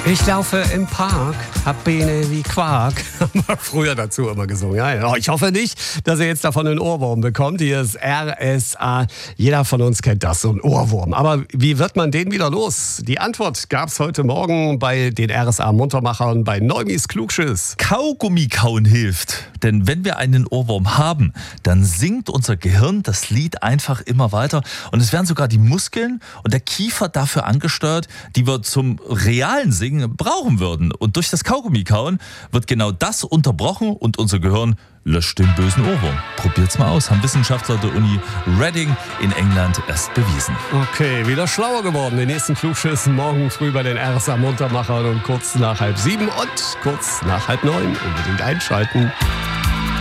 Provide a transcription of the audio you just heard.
Ich laufe im Park, hab Beine wie Quark. Haben wir früher dazu immer gesungen. Ja, ich hoffe nicht, dass ihr jetzt davon einen Ohrwurm bekommt. Hier ist RSA. Jeder von uns kennt das, so ein Ohrwurm. Aber wie wird man den wieder los? Die Antwort gab's heute Morgen bei den RSA-Muntermachern bei Neumis Klugschiss. Kaugummi kauen hilft. Denn wenn wir einen Ohrwurm haben, dann singt unser Gehirn das Lied einfach immer weiter. Und es werden sogar die Muskeln und der Kiefer dafür angesteuert, die wir zum realen Singen brauchen würden. Und durch das Kaugummi-Kauen wird genau das unterbrochen und unser Gehirn löscht den bösen Ohrwurm. Probiert's mal aus. Haben Wissenschaftler der Uni Reading in England erst bewiesen. Okay, wieder schlauer geworden. Den nächsten Klugschiss morgen früh bei den RSA Muntermachern um kurz nach 6:30 und kurz nach 8:30. Unbedingt einschalten.